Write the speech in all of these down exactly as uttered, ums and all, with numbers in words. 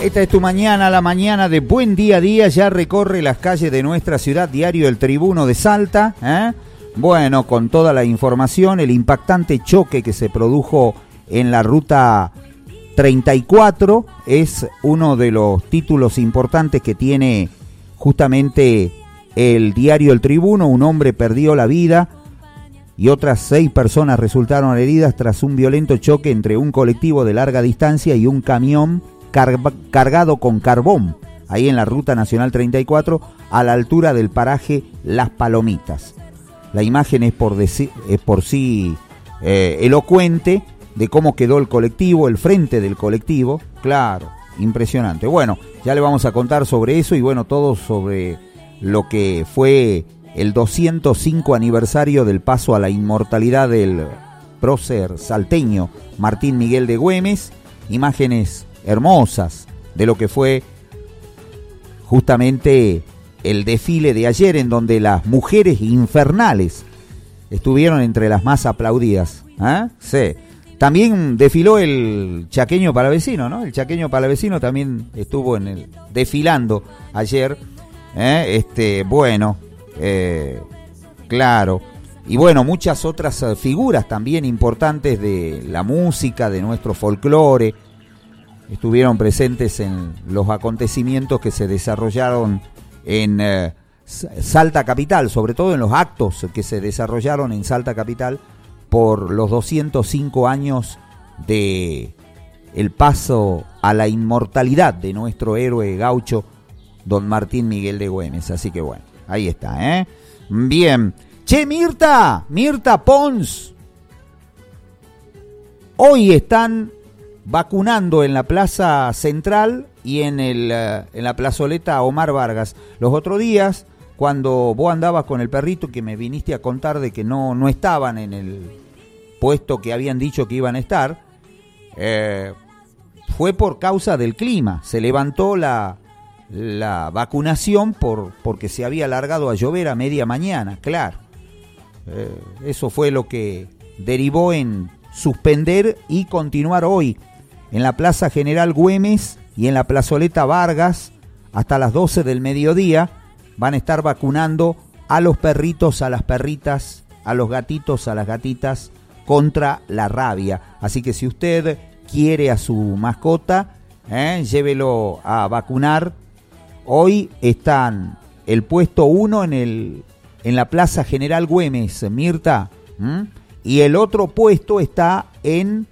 Esta es tu mañana, la mañana de Buen Día a Día. Ya recorre las calles de nuestra ciudad, diario El Tribuno de Salta. ¿eh? Bueno, con toda la información, el impactante choque que se produjo en la ruta treinta y cuatro es uno de los títulos importantes que tiene justamente el diario El Tribuno. Un hombre perdió la vida y otras seis personas resultaron heridas tras un violento choque entre un colectivo de larga distancia y un camión car- cargado con carbón, ahí en la ruta nacional treinta y cuatro, a la altura del paraje Las Palomitas. La imagen es por, deci- es por sí eh, elocuente de cómo quedó el colectivo, el frente del colectivo. Claro, impresionante. Bueno, ya le vamos a contar sobre eso y bueno, todo sobre lo que fue el doscientos cinco aniversario del paso a la inmortalidad del prócer salteño Martín Miguel de Güemes. Imágenes hermosas de lo que fue justamente el desfile de ayer, en donde las mujeres infernales estuvieron entre las más aplaudidas. ¿eh? Sí. También desfiló el chaqueño palavecino, ¿no? El chaqueño palavecino también estuvo en el desfilando ayer. ¿eh? Este, bueno, eh, claro. Y bueno, muchas otras figuras también importantes de la música, de nuestro folclore, estuvieron presentes en los acontecimientos que se desarrollaron en eh, Salta Capital, sobre todo en los actos que se desarrollaron en Salta Capital por los doscientos cinco años de el paso a la inmortalidad de nuestro héroe gaucho, don Martín Miguel de Güemes. Así que bueno, ahí está, ¿eh? Bien. Che, Mirta, Mirta Pons, hoy están vacunando en la Plaza Central y en, el, uh, en la plazoleta Omar Vargas. Los otros días, cuando vos andabas con el perrito, que me viniste a contar de que no, no estaban en el puesto que habían dicho que iban a estar, eh, fue por causa del clima. Se levantó la, la vacunación por, porque se había alargado a llover a media mañana, claro. Eh, eso fue lo que derivó en suspender y continuar hoy en la Plaza General Güemes y en la plazoleta Vargas hasta las doce del mediodía. Van a estar vacunando a los perritos, a las perritas, a los gatitos, a las gatitas contra la rabia. Así que si usted quiere a su mascota, eh, llévelo a vacunar. Hoy están el puesto uno en el en la Plaza General Güemes, Mirta, ¿m? Y el otro puesto está en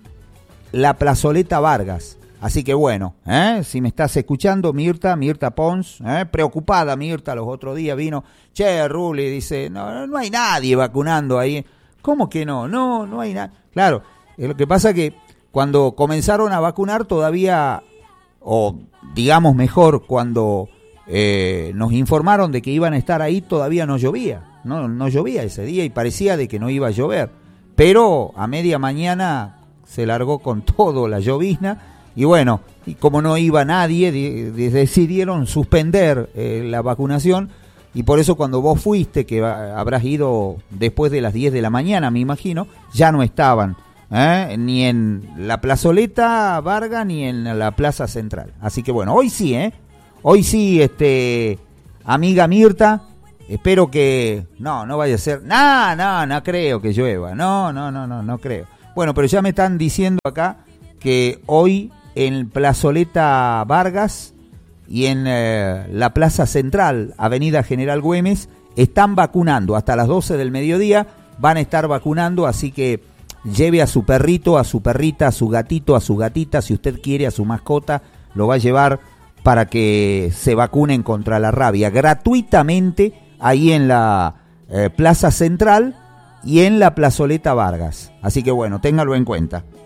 la plazoleta Vargas. Así que bueno, ¿eh? Si me estás escuchando, Mirta, Mirta Pons, ¿eh? preocupada Mirta, los otros días vino, che, Ruli, dice, no, no hay nadie vacunando ahí. ¿Cómo que no? No, no hay nada. Claro, lo que pasa que cuando comenzaron a vacunar todavía, o digamos mejor, cuando eh, nos informaron de que iban a estar ahí, todavía no llovía, no, no llovía ese día y parecía de que no iba a llover. Pero a media mañana se largó con todo la llovizna y bueno, y como no iba nadie, de, de, decidieron suspender eh, la vacunación y por eso cuando vos fuiste, que habrás ido después de las diez de la mañana, me imagino, ya no estaban, ¿eh? ni en la plazoleta Vargas ni en la Plaza Central. Así que bueno, hoy sí, ¿eh? Hoy sí, este, amiga Mirta. Espero que... No, no vaya a ser... No, no, no creo que llueva. No, no, no, no, no creo. Bueno, pero ya me están diciendo acá que hoy en Plazoleta Vargas y en eh, la Plaza Central, Avenida General Güemes, están vacunando. Hasta las doce del mediodía van a estar vacunando, así que lleve a su perrito, a su perrita, a su gatito, a su gatita, si usted quiere, a su mascota, lo va a llevar para que se vacunen contra la rabia gratuitamente ahí en la eh, Plaza Central y en la Plazoleta Vargas. Así que bueno, téngalo en cuenta.